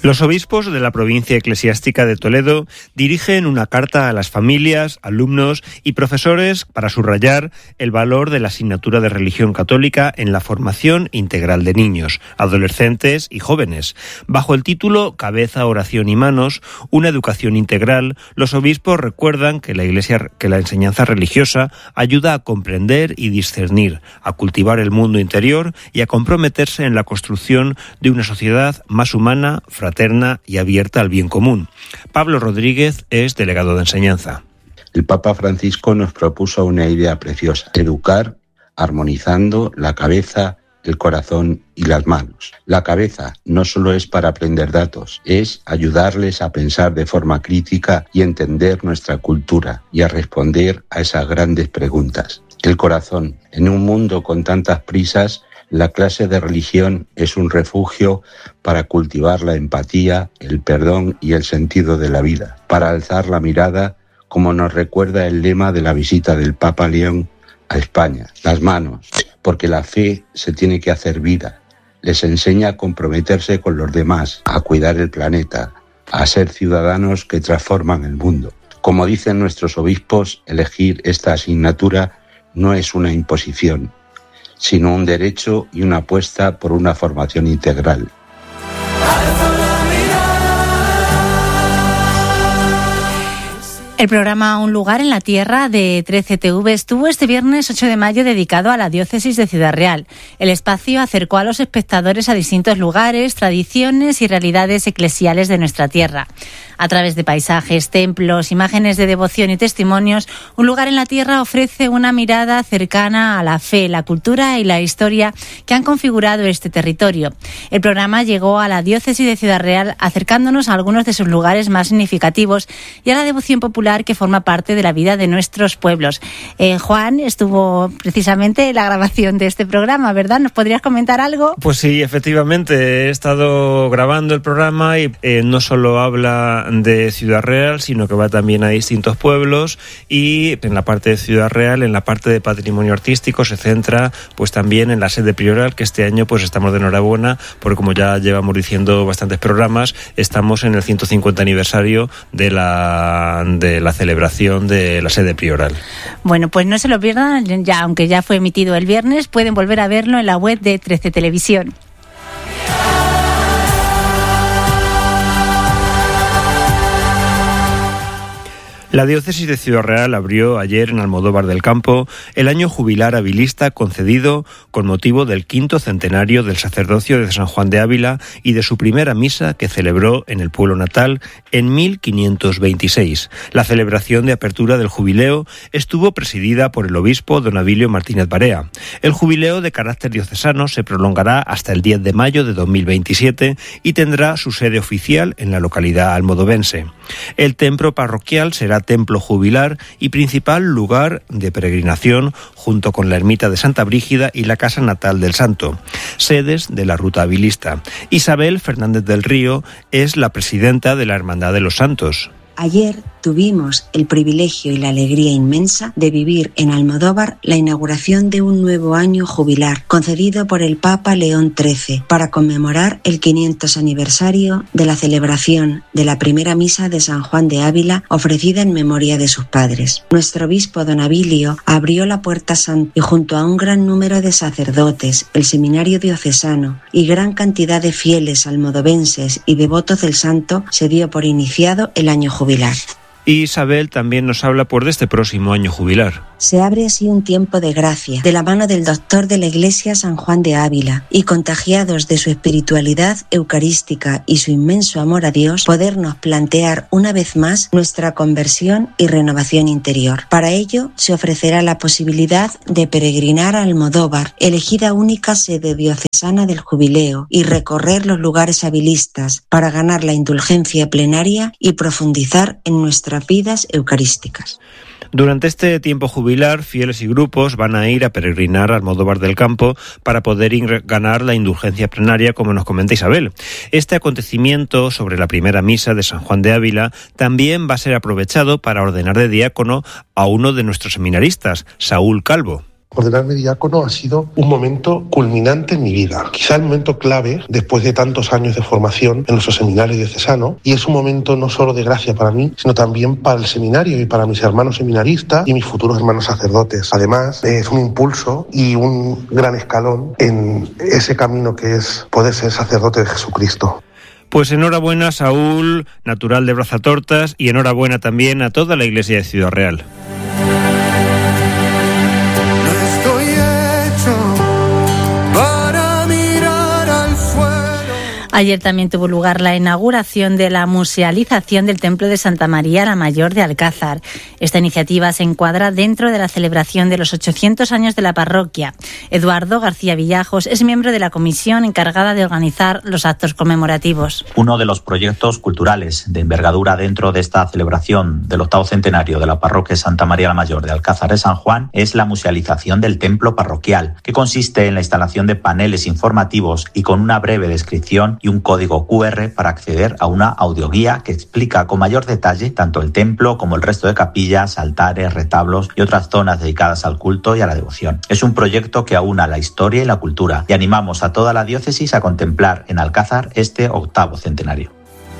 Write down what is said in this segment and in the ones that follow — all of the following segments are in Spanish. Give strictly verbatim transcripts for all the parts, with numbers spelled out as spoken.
Los obispos de la provincia eclesiástica de Toledo dirigen una carta a las familias, alumnos y profesores para subrayar el valor de la asignatura de religión católica en la formación integral de niños, adolescentes y jóvenes. Bajo el título Cabeza, Oración y Manos, una educación integral, los obispos recuerdan que la Iglesia, que la enseñanza religiosa ayuda a comprender y discernir, a cultivar el mundo interior y a comprometerse en la construcción de una sociedad más humana, fraterna y abierta al bien común. Pablo Rodríguez es delegado de enseñanza. El Papa Francisco nos propuso una idea preciosa: educar armonizando la cabeza, el corazón y las manos. La cabeza no solo es para aprender datos, es ayudarles a pensar de forma crítica y entender nuestra cultura y a responder a esas grandes preguntas. El corazón, en un mundo con tantas prisas, la clase de religión es un refugio para cultivar la empatía, el perdón y el sentido de la vida, para alzar la mirada, como nos recuerda el lema de la visita del Papa León a España. Las manos, porque la fe se tiene que hacer vida. Les enseña a comprometerse con los demás, a cuidar el planeta, a ser ciudadanos que transforman el mundo. Como dicen nuestros obispos, elegir esta asignatura no es una imposición, sino un derecho y una apuesta por una formación integral. El programa Un lugar en la tierra de trece T V estuvo este viernes ocho de mayo dedicado a la diócesis de Ciudad Real. El espacio acercó a los espectadores a distintos lugares, tradiciones y realidades eclesiales de nuestra tierra. A través de paisajes, templos, imágenes de devoción y testimonios, Un lugar en la tierra ofrece una mirada cercana a la fe, la cultura y la historia que han configurado este territorio. El programa llegó a la diócesis de Ciudad Real acercándonos a algunos de sus lugares más significativos y a la devoción popular que forma parte de la vida de nuestros pueblos. Eh, Juan, estuvo precisamente en la grabación de este programa, ¿verdad? ¿Nos podrías comentar algo? Pues sí, efectivamente, he estado grabando el programa y eh, no solo habla de Ciudad Real, sino que va también a distintos pueblos, y en la parte de Ciudad Real, en la parte de patrimonio artístico, se centra pues también en la sede prioral, que este año pues estamos de enhorabuena, porque como ya llevamos diciendo bastantes programas, estamos en el ciento cincuenta aniversario de la de la celebración de la sede prioral. Bueno, pues no se lo pierdan, ya aunque ya fue emitido el viernes, pueden volver a verlo en la web de trece Televisión. La diócesis de Ciudad Real abrió ayer en Almodóvar del Campo el año jubilar habilista concedido con motivo del quinto centenario del sacerdocio de San Juan de Ávila y de su primera misa que celebró en el pueblo natal en mil quinientos veintiséis. La celebración de apertura del jubileo estuvo presidida por el obispo don Abilio Martínez Barea. El jubileo de carácter diocesano se prolongará hasta el diez de mayo de dos mil veintisiete y tendrá su sede oficial en la localidad almodovense. El templo parroquial será templo jubilar y principal lugar de peregrinación junto con la ermita de Santa Brígida y la casa natal del santo, sedes de la ruta habilista. Isabel Fernández del Río es la presidenta de la Hermandad de los Santos. Ayer tuvimos el privilegio y la alegría inmensa de vivir en Almodóvar la inauguración de un nuevo año jubilar concedido por el Papa León trece para conmemorar el quinientos aniversario de la celebración de la primera misa de San Juan de Ávila ofrecida en memoria de sus padres. Nuestro obispo don Abilio abrió la puerta santa y junto a un gran número de sacerdotes, el seminario diocesano y gran cantidad de fieles almodovenses y devotos del santo se dio por iniciado el año jubilar. Y Isabel también nos habla por de este próximo año jubilar. Se abre así un tiempo de gracia, de la mano del doctor de la Iglesia San Juan de Ávila, y contagiados de su espiritualidad eucarística y su inmenso amor a Dios, podernos plantear una vez más nuestra conversión y renovación interior. Para ello, se ofrecerá la posibilidad de peregrinar a Almodóvar, elegida única sede diocesana del jubileo, y recorrer los lugares habilistas para ganar la indulgencia plenaria y profundizar en nuestras vidas eucarísticas. Durante este tiempo jubilar, fieles y grupos van a ir a peregrinar al Almodóvar del Campo para poder ir, ganar la indulgencia plenaria, como nos comenta Isabel. Este acontecimiento sobre la primera misa de San Juan de Ávila también va a ser aprovechado para ordenar de diácono a uno de nuestros seminaristas, Saúl Calvo. ordenarme diácono ha sido un momento culminante en mi vida. Quizá el momento clave después de tantos años de formación en nuestro seminario diocesano, y es un momento no solo de gracia para mí, sino también para el seminario y para mis hermanos seminaristas y mis futuros hermanos sacerdotes. Además, es un impulso y un gran escalón en ese camino que es poder ser sacerdote de Jesucristo. Pues enhorabuena, Saúl, natural de Brazatortas, y enhorabuena también a toda la Iglesia de Ciudad Real. Ayer también tuvo lugar la inauguración de la musealización del Templo de Santa María la Mayor de Alcázar. Esta iniciativa se encuadra dentro de la celebración de los ochocientos años de la parroquia. Eduardo García Villajos es miembro de la comisión encargada de organizar los actos conmemorativos. Uno de los proyectos culturales de envergadura dentro de esta celebración del octavo centenario de la parroquia Santa María la Mayor de Alcázar de San Juan es la musealización del templo parroquial, que consiste en la instalación de paneles informativos y con una breve descripción y un código cu erre para acceder a una audioguía que explica con mayor detalle tanto el templo como el resto de capillas, altares, retablos y otras zonas dedicadas al culto y a la devoción. Es un proyecto que aúna la historia y la cultura, y animamos a toda la diócesis a contemplar en Alcázar este octavo centenario.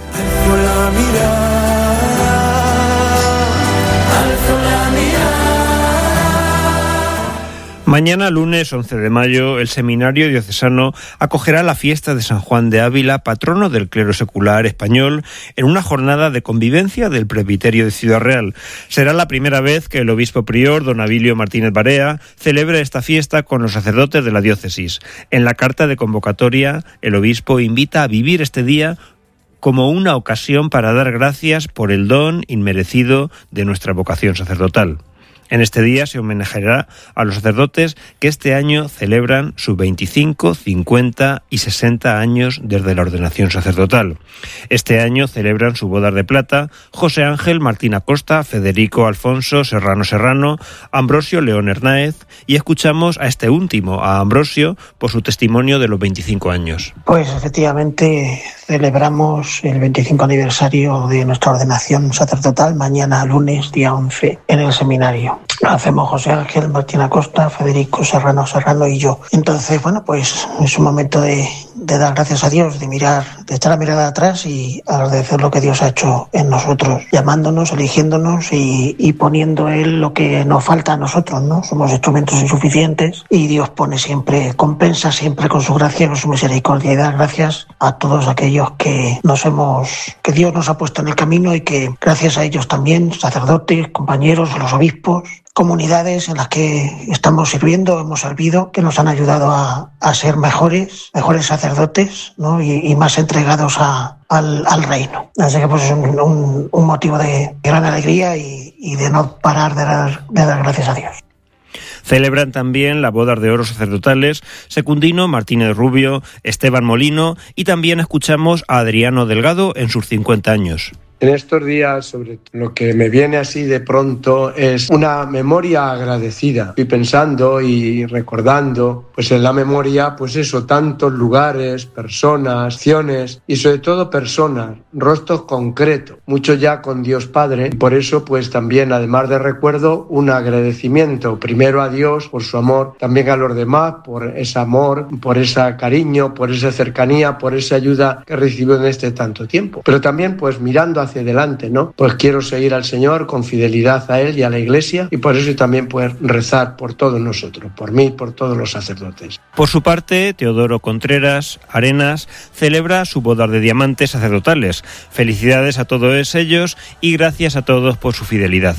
Mañana, lunes once de mayo, el Seminario Diocesano acogerá la fiesta de San Juan de Ávila, patrono del clero secular español, en una jornada de convivencia del presbiterio de Ciudad Real. Será la primera vez que el obispo prior, don Abilio Martínez Barea, celebre esta fiesta con los sacerdotes de la diócesis. En la carta de convocatoria, el obispo invita a vivir este día como una ocasión para dar gracias por el don inmerecido de nuestra vocación sacerdotal. En este día se homenajeará a los sacerdotes que este año celebran sus veinticinco, cincuenta y sesenta años desde la ordenación sacerdotal. Este año celebran su bodas de plata José Ángel Martín Acosta, Federico Alfonso Serrano Serrano, Ambrosio León Hernáez, y escuchamos a este último, a Ambrosio, por su testimonio de los veinticinco años. Pues efectivamente celebramos el veinticinco aniversario de nuestra ordenación sacerdotal mañana lunes, día once, en el seminario. Lo hacemos José Ángel Martín Acosta, Federico Serrano Serrano y yo. Entonces, bueno, pues es un momento de, de dar gracias a Dios, de mirar, de echar la mirada atrás y agradecer lo que Dios ha hecho en nosotros, llamándonos, eligiéndonos y, y poniendo Él lo que nos falta a nosotros, ¿no? Somos instrumentos insuficientes y Dios pone siempre, compensa siempre con su gracia y con su misericordia, y dar gracias a todos aquellos que nos hemos, que Dios nos ha puesto en el camino y que gracias a ellos también, sacerdotes, compañeros, los obispos, comunidades en las que estamos sirviendo, hemos servido, que nos han ayudado a, a ser mejores, mejores sacerdotes, ¿no? y, y más entregados a, al, al reino. Así que pues es un, un, un motivo de gran alegría y, y de no parar de dar, de dar gracias a Dios. Celebran también las bodas de oro sacerdotales Secundino Martínez Rubio, Esteban Molino, y también escuchamos a Adriano Delgado en sus cincuenta años. En estos días, sobre lo que me viene así de pronto es una memoria agradecida. Estoy pensando y recordando, pues en la memoria, pues eso, tantos lugares, personas, acciones y sobre todo personas, rostros concretos, mucho ya con Dios Padre. Por eso, pues también, además de recuerdo, un agradecimiento, primero a Dios por su amor, también a los demás por ese amor, por ese cariño, por esa cercanía, por esa ayuda que recibió en este tanto tiempo. Pero también, pues mirando hacia hacia adelante, ¿no? Pues quiero seguir al Señor con fidelidad a Él y a la Iglesia, y por eso también poder rezar por todos nosotros, por mí, por todos los sacerdotes. Por su parte, Teodoro Contreras Arenas celebra su boda de diamantes sacerdotales. Felicidades a todos ellos y gracias a todos por su fidelidad.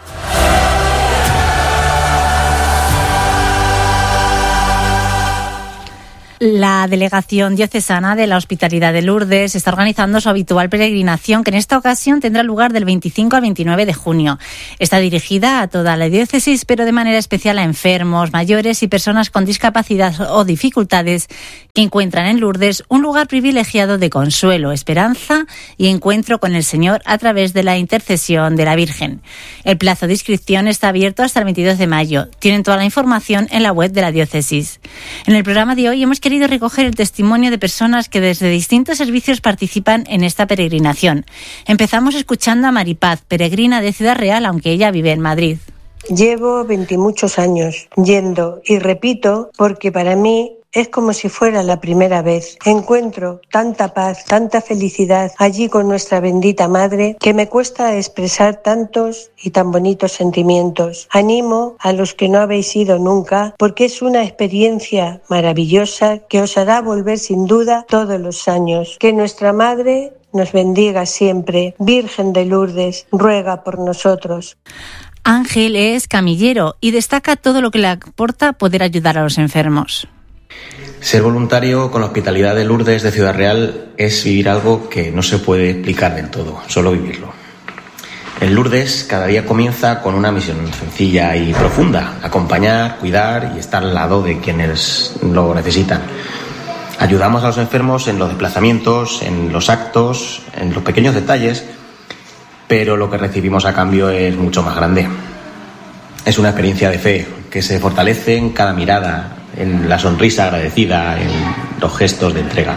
La Delegación Diocesana de la Hospitalidad de Lourdes está organizando su habitual peregrinación, que en esta ocasión tendrá lugar del veinticinco al veintinueve de junio. Está dirigida a toda la diócesis, pero de manera especial a enfermos, mayores y personas con discapacidad o dificultades que encuentran en Lourdes un lugar privilegiado de consuelo, esperanza y encuentro con el Señor a través de la intercesión de la Virgen. El plazo de inscripción está abierto hasta el veintidós de mayo. Tienen toda la información en la web de la diócesis. En el programa de hoy hemos querido recoger el testimonio de personas que desde distintos servicios participan en esta peregrinación. Empezamos escuchando a Maripaz, peregrina de Ciudad Real, aunque ella vive en Madrid. Llevo veintimuchos años yendo y repito porque para mí es como si fuera la primera vez. Encuentro tanta paz, tanta felicidad allí con nuestra bendita Madre que me cuesta expresar tantos y tan bonitos sentimientos. Animo a los que no habéis ido nunca porque es una experiencia maravillosa que os hará volver sin duda todos los años. Que nuestra Madre nos bendiga siempre. Virgen de Lourdes, ruega por nosotros. Ángel es camillero y destaca todo lo que le aporta poder ayudar a los enfermos. Ser voluntario con la Hospitalidad de Lourdes de Ciudad Real es vivir algo que no se puede explicar del todo, solo vivirlo. En Lourdes cada día comienza con una misión sencilla y profunda: acompañar, cuidar y estar al lado de quienes lo necesitan. Ayudamos a los enfermos en los desplazamientos, en los actos, en los pequeños detalles, pero lo que recibimos a cambio es mucho más grande. Es una experiencia de fe que se fortalece en cada mirada, en la sonrisa agradecida, en los gestos de entrega.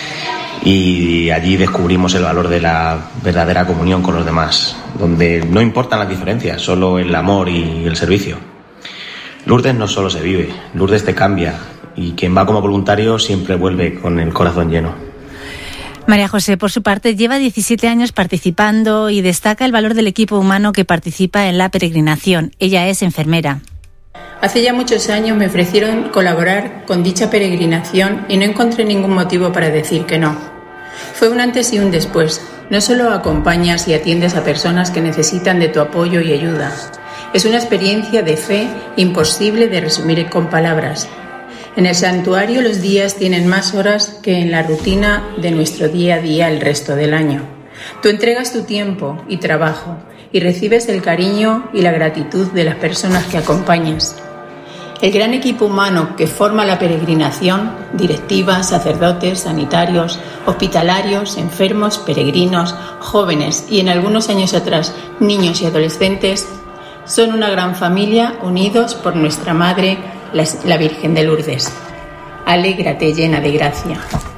Y allí descubrimos el valor de la verdadera comunión con los demás, donde no importan las diferencias, solo el amor y el servicio. Lourdes no solo se vive, Lourdes te cambia, y quien va como voluntario siempre vuelve con el corazón lleno. María José, por su parte, lleva diecisiete años participando y destaca el valor del equipo humano que participa en la peregrinación. Ella es enfermera. Hace ya muchos años me ofrecieron colaborar con dicha peregrinación y no encontré ningún motivo para decir que no. Fue un antes y un después. No solo acompañas y atiendes a personas que necesitan de tu apoyo y ayuda. Es una experiencia de fe imposible de resumir con palabras. En el santuario los días tienen más horas que en la rutina de nuestro día a día el resto del año. Tú entregas tu tiempo y trabajo y recibes el cariño y la gratitud de las personas que acompañas. El gran equipo humano que forma la peregrinación, directivas, sacerdotes, sanitarios, hospitalarios, enfermos, peregrinos, jóvenes y en algunos años atrás niños y adolescentes, son una gran familia unidos por nuestra Madre, la, la Virgen de Lourdes. Alégrate llena de gracia.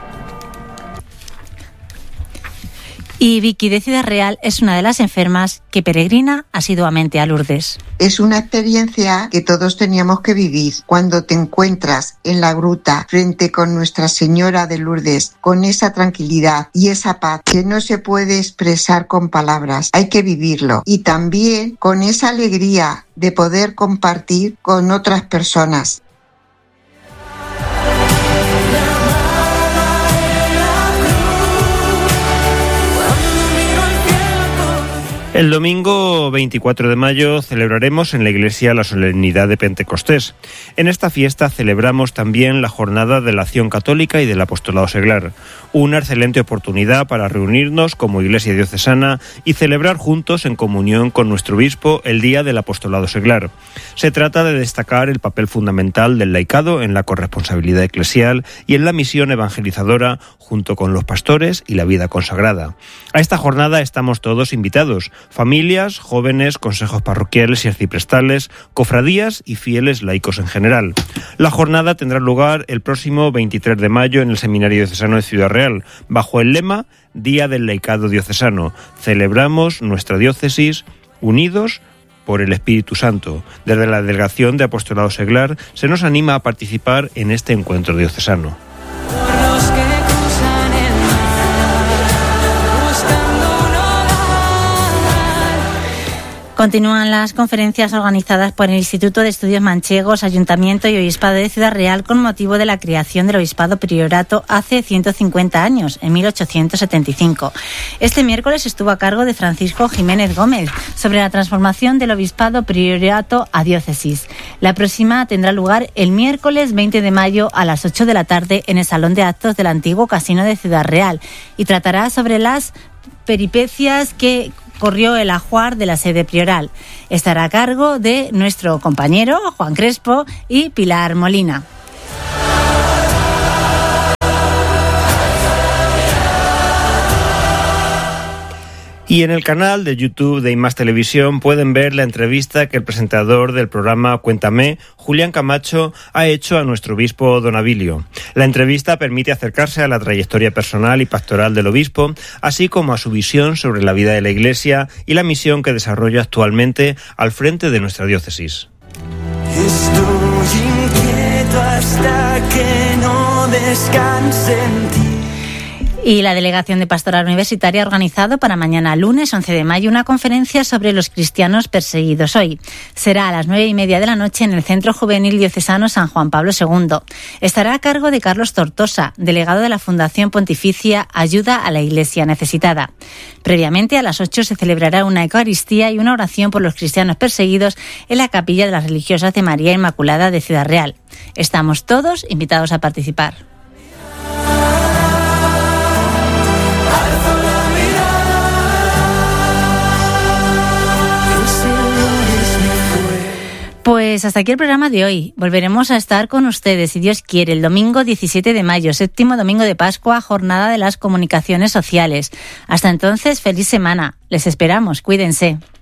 Y Vicky de Ciudad Real es una de las enfermas que peregrina asiduamente a Lourdes. Es una experiencia que todos teníamos que vivir. Cuando te encuentras en la gruta frente con Nuestra Señora de Lourdes, con esa tranquilidad y esa paz que no se puede expresar con palabras, hay que vivirlo. Y también con esa alegría de poder compartir con otras personas. El domingo veinticuatro de mayo celebraremos en la iglesia la solemnidad de Pentecostés. En esta fiesta celebramos también la jornada de la acción católica y del apostolado seglar, una excelente oportunidad para reunirnos como iglesia diocesana y celebrar juntos en comunión con nuestro obispo el día del apostolado seglar. Se trata de destacar el papel fundamental del laicado en la corresponsabilidad eclesial y en la misión evangelizadora junto con los pastores y la vida consagrada. A esta jornada estamos todos invitados: familias, jóvenes, consejos parroquiales y arciprestales, cofradías y fieles laicos en general. La jornada tendrá lugar el próximo veintitrés de mayo en el Seminario Diocesano de Ciudad Real, bajo el lema Día del Laicado Diocesano. Celebramos nuestra diócesis unidos por el Espíritu Santo. Desde la Delegación de Apostolado Seglar se nos anima a participar en este encuentro diocesano. Continúan las conferencias organizadas por el Instituto de Estudios Manchegos, Ayuntamiento y Obispado de Ciudad Real con motivo de la creación del Obispado Priorato hace ciento cincuenta años, en mil ochocientos setenta y cinco. Este miércoles estuvo a cargo de Francisco Jiménez Gómez sobre la transformación del Obispado Priorato a diócesis. La próxima tendrá lugar el miércoles veinte de mayo a las ocho de la tarde en el Salón de Actos del antiguo Casino de Ciudad Real y tratará sobre las peripecias que corrió el ajuar de la sede prioral. Estará a cargo de nuestro compañero Juan Crespo y Pilar Molina. Y en el canal de YouTube de Imás Televisión pueden ver la entrevista que el presentador del programa Cuéntame, Julián Camacho, ha hecho a nuestro obispo don Abilio. La entrevista permite acercarse a la trayectoria personal y pastoral del obispo, así como a su visión sobre la vida de la Iglesia y la misión que desarrolla actualmente al frente de nuestra diócesis. Estoy inquieto hasta que no descanse en ti. Y la Delegación de Pastoral Universitaria ha organizado para mañana lunes once de mayo una conferencia sobre los cristianos perseguidos hoy. Será a las nueve y media de la noche en el Centro Juvenil Diocesano San Juan Pablo segundo. Estará a cargo de Carlos Tortosa, delegado de la Fundación Pontificia Ayuda a la Iglesia Necesitada. Previamente a las ocho se celebrará una Eucaristía y una oración por los cristianos perseguidos en la Capilla de las Religiosas de María Inmaculada de Ciudad Real. Estamos todos invitados a participar. Pues hasta aquí el programa de hoy. Volveremos a estar con ustedes, si Dios quiere, el domingo diecisiete de mayo, séptimo domingo de Pascua, jornada de las comunicaciones sociales. Hasta entonces, feliz semana. Les esperamos. Cuídense.